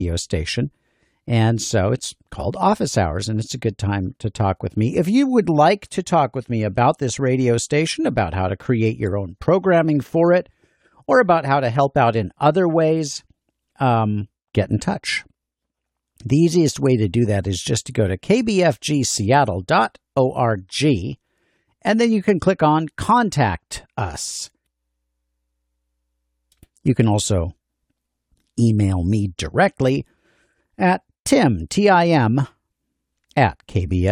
radio station. And so it's called Office Hours, and it's a good time to talk with me. If you would like to talk with me about this radio station, about how to create your own programming for it, or about how to help out in other ways, get in touch. The easiest way to do that is just to go to kbfgseattle.org, and then you can click on Contact Us. You can also email me directly at tim, at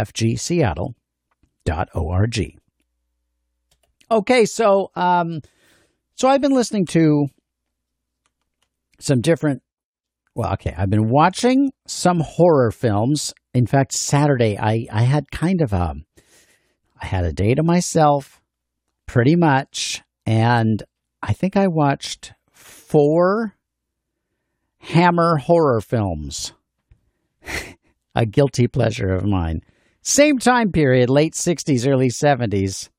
kbfgseattle.org. Okay, so I've been listening to some different, I've been watching some horror films. In fact, Saturday, I had kind of I had a day to myself, pretty much, and I think I watched 4 Hammer horror films. A guilty pleasure of mine. Same time period, late 60s, early 70s.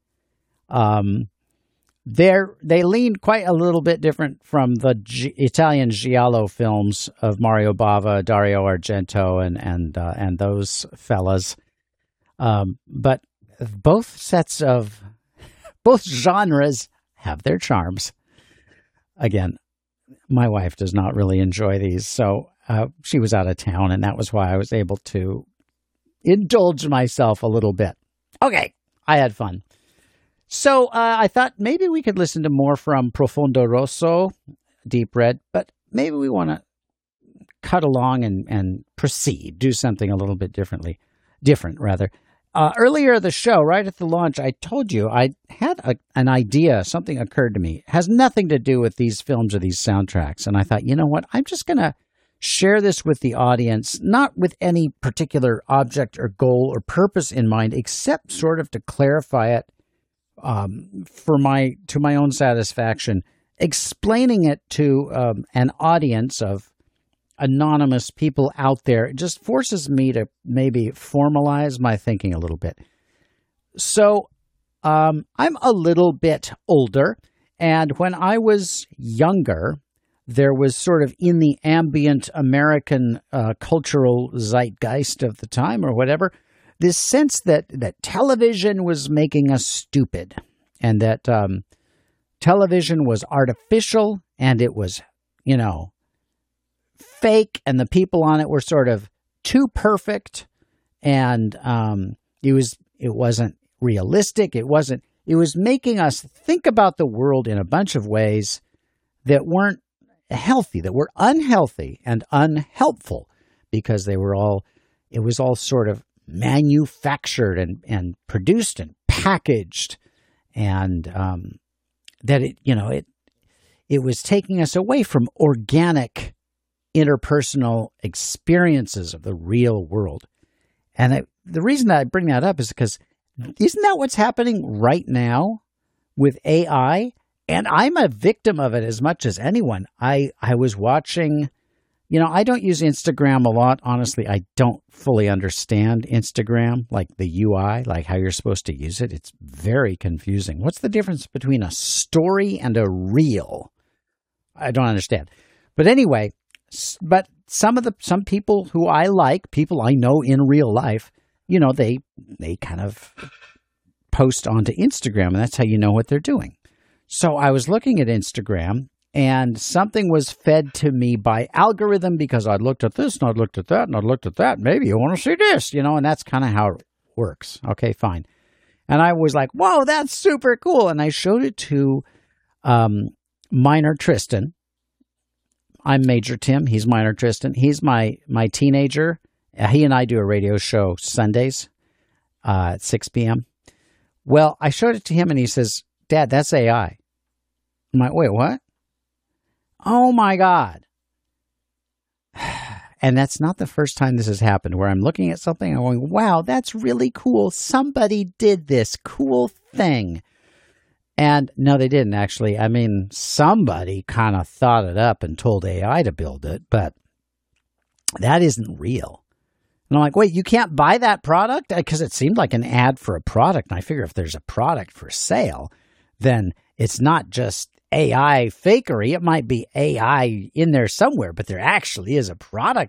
They leaned quite a little bit different from the Italian giallo films of Mario Bava, Dario Argento, and those fellas. But both genres have their charms. Again, my wife does not really enjoy these, so she was out of town, and that was why I was able to indulge myself a little bit. Okay, I had fun. So I thought maybe we could listen to more from Profondo Rosso, Deep Red, but maybe we want to cut along and proceed, do something a little bit different. Earlier in the show, right at the launch, I told you I had an idea, something occurred to me. It has nothing to do with these films or these soundtracks, and I thought, you know what, I'm just going to share this with the audience, not with any particular object or goal or purpose in mind, except sort of to clarify it to my own satisfaction, explaining it to an audience of anonymous people out there. It just forces me to maybe formalize my thinking a little bit. So I'm a little bit older, and when I was younger, there was sort of in the ambient American cultural zeitgeist of the time or whatever, this sense that television was making us stupid, and that television was artificial, and it was, fake, and the people on it were sort of too perfect, and it wasn't realistic. It was making us think about the world in a bunch of ways that weren't healthy, that were unhealthy and unhelpful, because it was all sort of manufactured and produced and packaged, and that it was taking us away from organic interpersonal experiences of the real world. And the reason that I bring that up is because isn't that what's happening right now with AI? And I'm a victim of it as much as anyone. I was watching, I don't use Instagram a lot. Honestly, I don't fully understand Instagram, like the UI, like how you're supposed to use it. It's very confusing. What's the difference between a story and a reel? I don't understand. But anyway, but some people who I like, people I know in real life, they kind of post onto Instagram, and that's how you know what they're doing. So I was looking at Instagram, and something was fed to me by algorithm, because I'd looked at this, and I'd looked at that, and I'd looked at that. Maybe you want to see this, and that's kind of how it works. Okay, fine. And I was like, whoa, that's super cool. And I showed it to Minor Tristan. I'm Major Tim. He's Minor Tristan. He's my teenager. He and I do a radio show Sundays at 6 p.m. Well, I showed it to him, and he says, Dad, that's AI. I'm like, wait, what? Oh, my God. And that's not the first time this has happened, where I'm looking at something and I'm going, wow, that's really cool. Somebody did this cool thing. And no, they didn't, actually. I mean, somebody kind of thought it up and told AI to build it, but that isn't real. And I'm like, wait, you can't buy that product? Because it seemed like an ad for a product. And I figure if there's a product for sale, then it's not just AI fakery. It might be AI in there somewhere, but there actually is a product